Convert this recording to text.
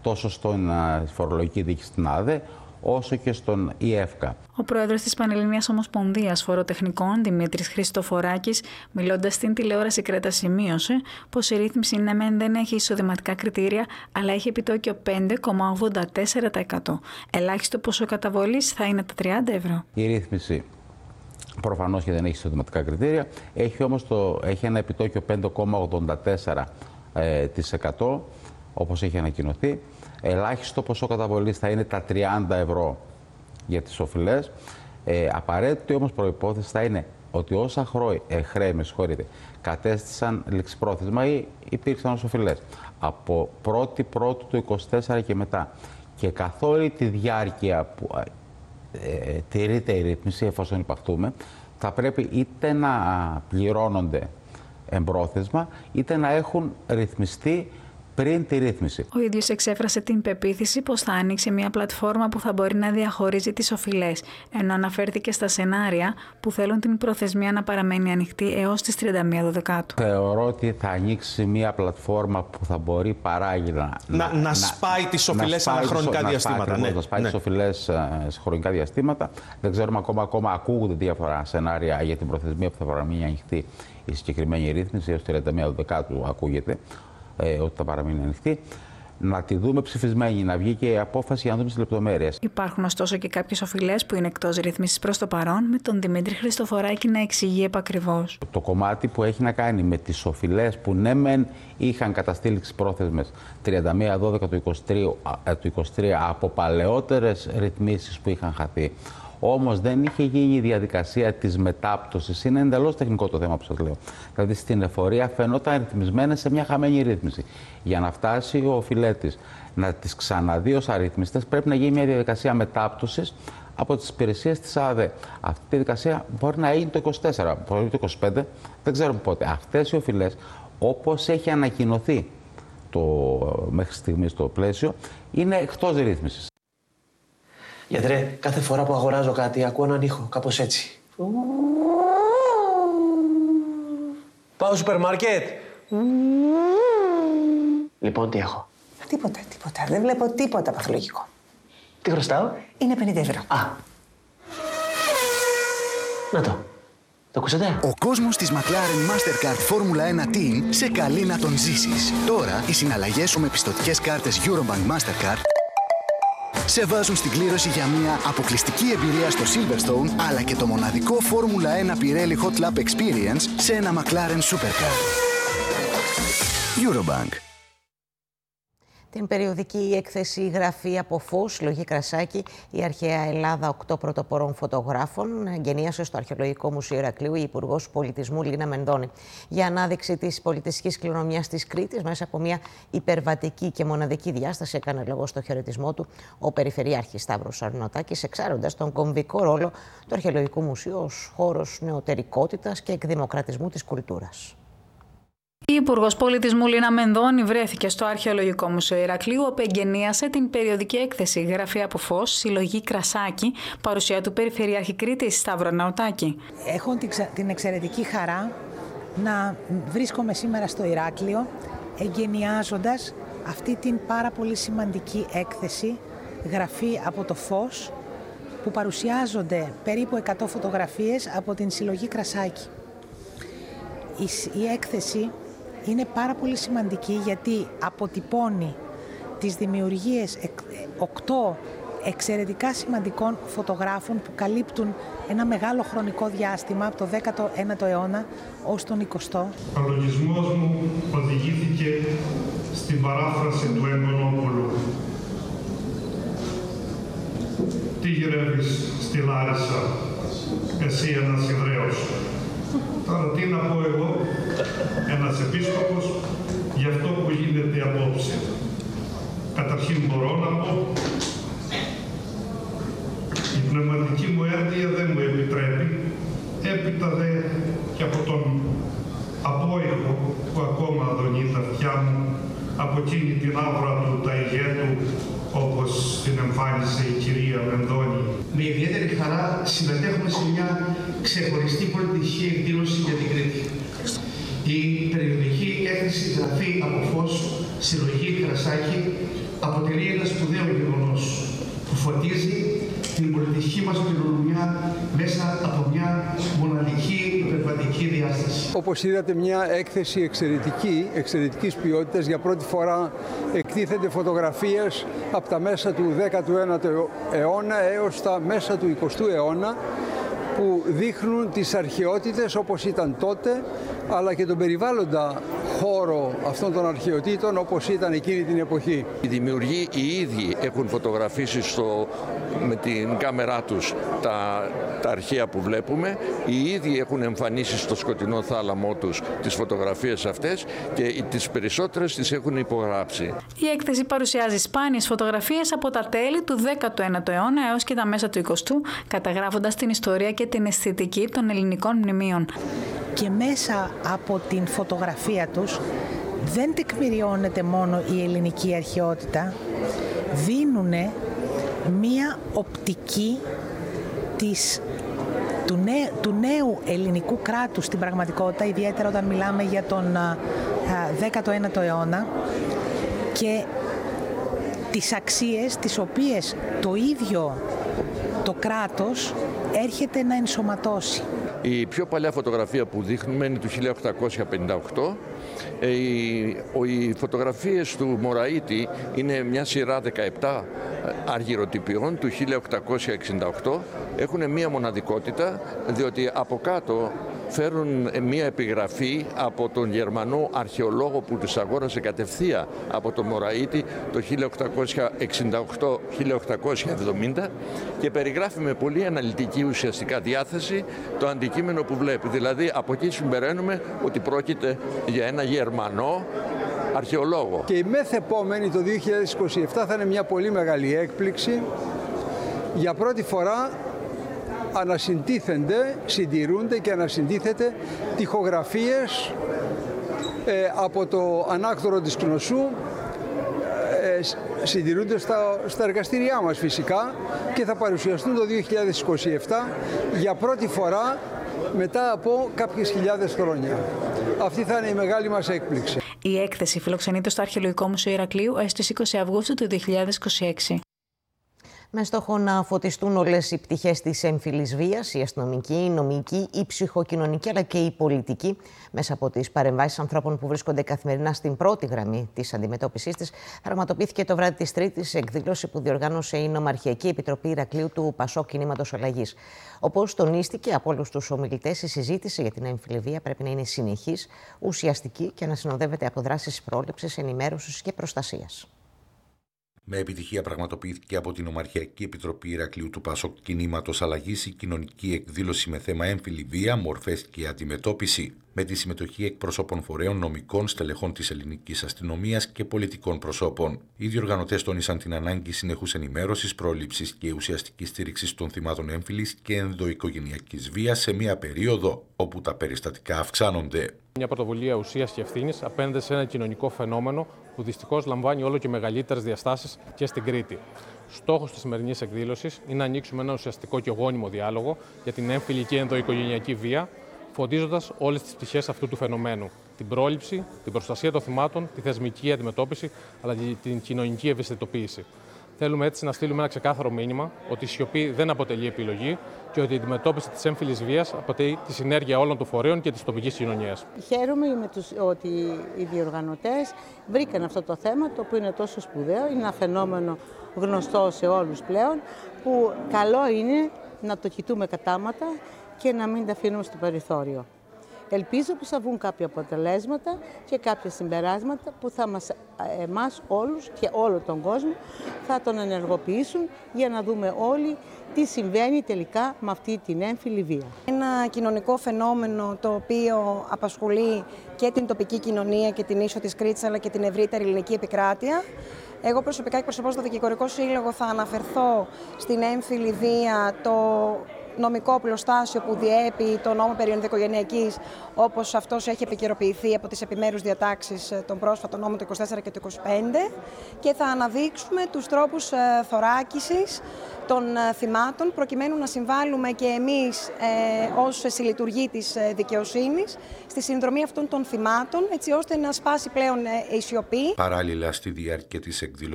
τόσο στην φορολογική διοίκηση στην ΑΔΕ, όσο και στον ΙΕΦΚΑ. Ο πρόεδρος της Πανελληνίας Ομοσπονδίας Φοροτεχνικών, Δημήτρης Χριστοφοράκης, μιλώντας στην τηλεόραση Κρέτα, σημείωσε πως η ρύθμιση δεν έχει εισοδηματικά κριτήρια, αλλά έχει επιτόκιο 5,84%. Ελάχιστο ποσό καταβολής θα είναι τα 30 ευρώ. Η ρύθμιση προφανώς και δεν έχει εισοδηματικά κριτήρια, έχει ένα επιτόκιο 5,84%, όπως έχει ανακοινωθεί. Ελάχιστο ποσό καταβολής θα είναι τα 30 ευρώ για τις οφειλές. Απαραίτητη όμως προϋπόθεση θα είναι ότι όσα χρέη κατέστησαν ληξιπρόθεσμα ή υπήρξαν ως οφειλές από 1η Πρώτου του 2024 και μετά, και καθ' όλη τη διάρκεια που τηρείται η ρύθμιση, εφόσον υπαχτούμε, θα πρέπει είτε να πληρώνονται εμπρόθεσμα, είτε να έχουν ρυθμιστεί πριν τη ρύθμιση. Ο ίδιος εξέφρασε την πεποίθηση πως θα ανοίξει μια πλατφόρμα που θα μπορεί να διαχωρίζει τις οφειλές, ενώ αναφέρθηκε στα σενάρια που θέλουν την προθεσμία να παραμένει ανοιχτή έως τις 31 Δεκάτου. Θεωρώ ότι θα ανοίξει μια πλατφόρμα που θα μπορεί παράγγελα να σπάει τις οφειλές σε χρονικά διαστήματα. Να σπάει τις οφειλές σε χρονικά διαστήματα. Δεν ξέρουμε ακόμα ακούγονται διάφορα σενάρια για την προθεσμία που θα παραμείνει ανοιχτή η συγκεκριμένη ρύθμιση, έως 31 Δεκάτου ακούγεται ότι θα παραμείνει ανοιχτή. Να τη δούμε ψηφισμένη, να βγει και η απόφαση για να δούμε τις λεπτομέρειες. Υπάρχουν ωστόσο και κάποιες οφειλές που είναι εκτός ρύθμισης προς το παρόν, με τον Δημήτρη Χριστοφοράκη να εξηγεί επακριβώς. Το κομμάτι που έχει να κάνει με τις οφειλές που ναι μεν είχαν καταστεί ληξιπρόθεσμες 31/12 του 2023 από παλαιότερες ρυθμίσεις που είχαν χαθεί, όμως δεν είχε γίνει η διαδικασία της μετάπτωσης. Είναι εντελώς τεχνικό το θέμα που σας λέω. Δηλαδή στην εφορία φαινόταν ρυθμισμένες σε μια χαμένη ρύθμιση. Για να φτάσει ο οφειλέτης να τις ξαναδεί ως αρρύθμιστες, πρέπει να γίνει μια διαδικασία μετάπτωσης από τις υπηρεσίες της ΑΔΕ. Αυτή η διαδικασία μπορεί να γίνει το 24, μπορεί το 25, δεν ξέρουμε πότε. Αυτές οι οφειλές, όπως έχει ανακοινωθεί μέχρι στιγμής το πλαίσιο, είναι εκτός ρύθμισης. Γιατρέ, κάθε φορά που αγοράζω κάτι ακούω έναν ήχο, κάπως έτσι. Πάω σούπερ μάρκετ. Λοιπόν, τι έχω? Τίποτα. Δεν βλέπω τίποτα παθολογικό. Τι χρωστάω? Είναι 50 ευρώ. Α. Να το. Το ακούσατε? Ο κόσμος της McLaren Mastercard Formula 1 Team σε καλεί να τον ζήσεις. Τώρα, οι συναλλαγές σου με πιστωτικές κάρτες Eurobank Mastercard σε βάζουν στην κλήρωση για μια αποκλειστική εμπειρία στο Silverstone, αλλά και το μοναδικό Formula 1 Pirelli Hot Lap Experience σε ένα McLaren Supercar. Eurobank. Την περιοδική έκθεση «Γραφή από φως», συλλογή Κρασάκη, η αρχαία Ελλάδα 8 πρωτοπορών φωτογράφων, εγγενίασε στο Αρχαιολογικό Μουσείο Ηρακλείου η Υπουργός Πολιτισμού Λίνα Μενδώνη για ανάδειξη της πολιτιστικής κληρονομιάς της Κρήτης μέσα από μια υπερβατική και μοναδική διάσταση. Έκανε λόγο στο χαιρετισμό του ο Περιφερειάρχης Σταύρος Αρνοτάκης, εξάροντας τον κομβικό ρόλο του Αρχαιολογικού Μουσείου ως χώρος νεωτερικότητας και εκδημοκρατισμού της κουλτούρας. Η Υπουργός Πολιτισμού Λίνα Μενδώνη βρέθηκε στο Αρχαιολογικό Μουσείο Ηρακλείου, όπου εγγενίασε την περιοδική έκθεση «Γραφή από φως», συλλογή Κρασάκη, παρουσία του Περιφερειάρχη Κρήτης Σταύρο Αρνοτάκη. Έχω την εξαιρετική χαρά να βρίσκομαι σήμερα στο Ηράκλειο, εγγενιάζοντας αυτή την πάρα πολύ σημαντική έκθεση «Γραφή από το φως», που παρουσιάζονται περίπου 100 φωτογραφίες από την συλλογή Κρασάκη. Η έκθεση είναι πάρα πολύ σημαντική γιατί αποτυπώνει τις δημιουργίες 8 εξαιρετικά σημαντικών φωτογράφων που καλύπτουν ένα μεγάλο χρονικό διάστημα από το 19ο αιώνα ως τον 20ο. Ο λογισμός μου οδηγήθηκε στην παράφραση του Εγκονόπουλου. Τι γυρεύεις στη Λάρισα, εσύ ένας Ιδραίος? Τώρα τι να πω εγώ, ένας επίσκοπος, για αυτό που γίνεται απόψε. Καταρχήν μπορώ να πω, η πνευματική μου ένδυα δεν μου επιτρέπει, έπειτα δε και από τον απόϊχο που ακόμα δονεί τα αυτιά μου, από εκείνη την άβρα του ταϊγέτου, όπως την εμφάνισε η κυρία Μενδώνη. Με ιδιαίτερη χαρά συμμετέχουμε σε μια ξεχωριστή πολιτική εκδήλωση για την Κρήτη. Η περιοδική έκθεση «Γραφή από φως», συλλογή Κρασάκη, αποτελεί αποτελεί ένα σπουδαίο γεγονός που φωτίζει την πολιτιστική μας κληρονομιά μέσα από μια μοναδική πνευματική διάσταση. Όπως είδατε, μια έκθεση εξαιρετικής ποιότητας. Για πρώτη φορά εκτίθενται φωτογραφίες από τα μέσα του 19ου αιώνα έως τα μέσα του 20ου αιώνα, που δείχνουν τις αρχαιότητες όπως ήταν τότε, αλλά και τον περιβάλλοντα χώρο αυτών των αρχαιοτήτων όπως ήταν εκείνη την εποχή. Οι δημιουργοί οι ίδιοι έχουν φωτογραφίσει με την κάμερά τους τα αρχαία που βλέπουμε. Οι ίδιοι έχουν εμφανίσει στο σκοτεινό θάλαμό τους τις φωτογραφίες αυτές και τις περισσότερες τις έχουν υπογράψει. Η έκθεση παρουσιάζει σπάνιες φωτογραφίες από τα τέλη του 19ου αιώνα έως και τα μέσα του 20ου, καταγράφοντας την ιστορία και την αισθητική των ελληνικών μνημείων. Και μέσα από την φωτογραφία τους δεν τεκμηριώνεται μόνο η ελληνική αρχαιότητα, δίνουνε μία οπτική του νέου ελληνικού κράτους στην πραγματικότητα, ιδιαίτερα όταν μιλάμε για τον 19ο αιώνα, και τις αξίες τις οποίες το ίδιο το κράτος έρχεται να ενσωματώσει. Η πιο παλιά φωτογραφία που δείχνουμε είναι του 1858. Οι φωτογραφίες του Μωραΐτη είναι μια σειρά 17 αργυροτυπιών του 1868. Έχουν μία μοναδικότητα, διότι από κάτω φέρουν μία επιγραφή από τον Γερμανό αρχαιολόγο που τους αγόρασε κατευθείαν από το Μωραΐτη το 1868-1870 και περιγράφει με πολύ αναλυτική ουσιαστικά διάθεση το αντικείμενο που βλέπει. Δηλαδή από εκεί συμπεραίνουμε ότι πρόκειται για ένα Γερμανό αρχαιολόγο. Και η μεθεπόμενη το 2027 θα είναι μια πολύ μεγάλη έκπληξη. Για πρώτη φορά συντηρούνται και ανασυντίθεται τοιχογραφίες από το ανάκτορο της Κνωσού, συντηρούνται στα εργαστήριά μας φυσικά και θα παρουσιαστούν το 2027 για πρώτη φορά μετά από κάποιες χιλιάδες χρόνια. Αυτή θα είναι η μεγάλη μας έκπληξη. Η έκθεση φιλοξενείται στο Αρχαιολογικό Μουσείο Ηρακλείου έως τις 20 Αυγούστου του 2026. Με στόχο να φωτιστούν όλες οι πτυχές της έμφυλης βίας, η αστυνομική, η νομική, η ψυχοκοινωνική αλλά και η πολιτική, μέσα από τις παρεμβάσεις ανθρώπων που βρίσκονται καθημερινά στην πρώτη γραμμή της αντιμετώπισης της, πραγματοποιήθηκε το βράδυ της Τρίτης εκδήλωση που διοργάνωσε η Νομαρχιακή Επιτροπή Ηρακλείου του ΠΑΣΟΚ Κινήματος Αλλαγής. Όπως τονίστηκε από όλους τους ομιλητές, η συζήτηση για την έμφυλη βία πρέπει να είναι συνεχής, ουσιαστική και να συνοδεύεται από δράσεις πρόληψης, ενημέρωσης και προστασίας. Με επιτυχία πραγματοποιήθηκε από την Νομαρχιακή Επιτροπή Ηρακλείου του ΠΑΣΟΚ Κινήματος Αλλαγής η κοινωνική εκδήλωση με θέμα έμφυλη βία, μορφές και αντιμετώπιση, με τη συμμετοχή εκπροσώπων φορέων, νομικών, στελεχών της ελληνικής αστυνομίας και πολιτικών προσώπων. Οι διοργανωτές τόνισαν την ανάγκη συνεχούς ενημέρωσης, πρόληψης και ουσιαστικής στήριξης των θυμάτων έμφυλης και ενδοοικογενειακής βίας σε μια περίοδο όπου τα περιστατικά αυξάνονται. Μια πρωτοβουλία ουσίας και ευθύνης απέναντι σε ένα κοινωνικό φαινόμενο που δυστυχώς λαμβάνει όλο και μεγαλύτερες διαστάσεις και στην Κρήτη. Στόχος της σημερινής εκδήλωσης είναι να ανοίξουμε ένα ουσιαστικό και γόνιμο διάλογο για την έμφυλη και ενδοοικογενειακή βία, φωτίζοντας όλες τις πτυχές αυτού του φαινομένου. Την πρόληψη, την προστασία των θυμάτων, τη θεσμική αντιμετώπιση, αλλά και την κοινωνική ευαισθητοποίηση. Θέλουμε έτσι να στείλουμε ένα ξεκάθαρο μήνυμα ότι η σιωπή δεν αποτελεί επιλογή και ότι η αντιμετώπιση της έμφυλης βίας αποτελεί τη συνέργεια όλων των φορέων και της τοπικής κοινωνίας. Χαίρομαι ότι οι διοργανωτές βρήκαν αυτό το θέμα, το οποίο είναι τόσο σπουδαίο, είναι ένα φαινόμενο γνωστό σε όλους πλέον, που καλό είναι να το κοιτούμε κατάματα και να μην τα αφήνουμε στο περιθώριο. Ελπίζω πως θα βγουν κάποια αποτελέσματα και κάποια συμπεράσματα που θα εμάς όλους και όλο τον κόσμο θα τον ενεργοποιήσουν για να δούμε όλοι τι συμβαίνει τελικά με αυτή την έμφυλη βία. Ένα κοινωνικό φαινόμενο το οποίο απασχολεί και την τοπική κοινωνία και την ίσο της Κρήτης αλλά και την ευρύτερη ελληνική επικράτεια. Εγώ προσωπικά εκπροσωπώντας το Δικηγορικό Σύλλογο θα αναφερθώ στην έμφυλη βία, το νομικό πλωστάσιο που διέπει το νόμο περί ενδοοικογενειακής, όπως αυτός έχει επικαιροποιηθεί από τις επιμέρους διατάξεις των πρόσφατων νόμων του 24 και του 25, και θα αναδείξουμε τους τρόπους θωράκισης των θυμάτων, προκειμένου να συμβάλλουμε και εμείς ως συλλειτουργοί της δικαιοσύνης στη συνδρομή αυτών των θυμάτων, έτσι ώστε να σπάσει πλέον η σιωπή. Παράλληλα, στη διάρκεια της εκδήλωσης